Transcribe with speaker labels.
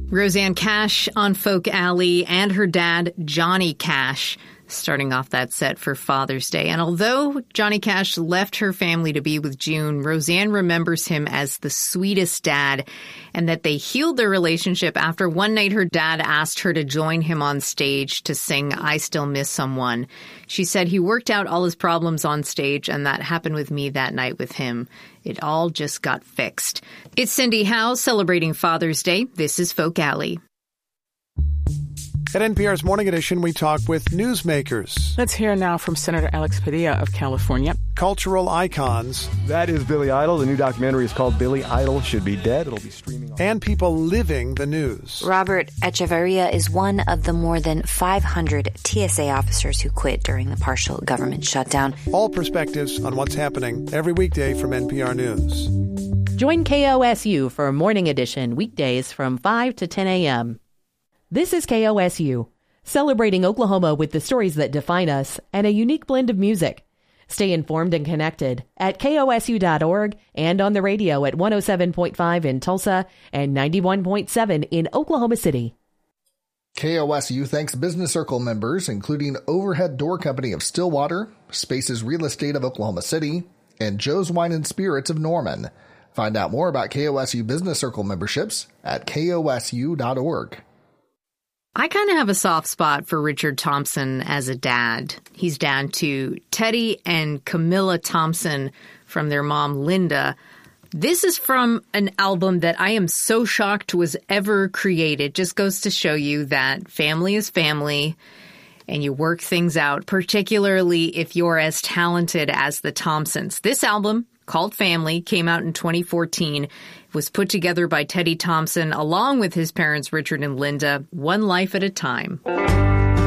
Speaker 1: Rosanne Cash on Folk Alley and her dad, Johnny Cash, starting off that set for Father's Day. And although Johnny Cash left her family to be with June, Rosanne remembers him as the sweetest dad, and that they healed their relationship after one night her dad asked her to join him on stage to sing I Still Miss Someone. She said he worked out all his problems on stage, and that happened with me that night with him. It all just got fixed. It's Cindy Howe celebrating Father's Day. This is Folk Alley.
Speaker 2: At NPR's Morning Edition, we talk with newsmakers.
Speaker 3: Let's hear now from Senator Alex Padilla of California.
Speaker 2: Cultural icons.
Speaker 4: That is Billy Idol. The new documentary is called Billy Idol Should Be Dead. It'll be streaming on...
Speaker 2: And people living the news.
Speaker 5: Robert Echeverria is one of the more than 500 TSA officers who quit during the partial government shutdown.
Speaker 2: All perspectives on what's happening every weekday from NPR News.
Speaker 6: Join KOSU for Morning Edition weekdays from 5 to 10 a.m. This is KOSU, celebrating Oklahoma with the stories that define us and a unique blend of music. Stay informed and connected at KOSU.org and on the radio at 107.5 in Tulsa and 91.7 in Oklahoma City.
Speaker 7: KOSU thanks Business Circle members, including Overhead Door Company of Stillwater, Spaces Real Estate of Oklahoma City, and Joe's Wine and Spirits of Norman. Find out more about KOSU Business Circle memberships at KOSU.org.
Speaker 1: I kind of have a soft spot for Richard Thompson as a dad. He's dad to Teddy and Camilla Thompson from their mom, Linda. This is from an album that I am so shocked was ever created. Just goes to show you that family is family and you work things out, particularly if you're as talented as the Thompsons. This album, called Family, came out in 2014. It was put together by Teddy Thompson along with his parents, Richard and Linda, one life at a time.